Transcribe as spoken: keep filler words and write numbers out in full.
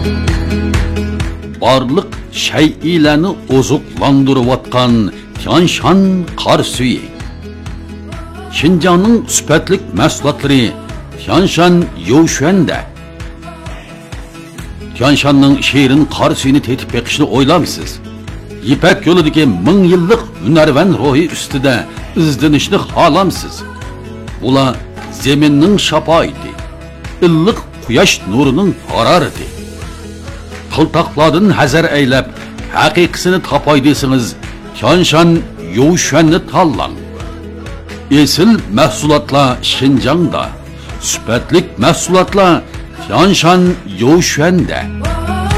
Barlık şeyilerini ozuqlandırıvatkan Tianshan qar suyu. Şinjanның süpetlik mahsulotları Tianshan Youshuanda. Tianshanның şehrin qar suyunu tetip beqishni o'ylamsiz? İpek yo'lidagi ming yillik hunarvan ruhi ustida izlanishni xohlamsiz? Ular zeminning shafoiti, illiq quyosh nurining harorati. Qiltaqlardan hazar aylab, haqiqisini topay desangiz, Tianshan Youshuanni tanlang. Esil mahsulotlar Şinjangda, süpetlik mahsulotlar Tianshan Youshuanda.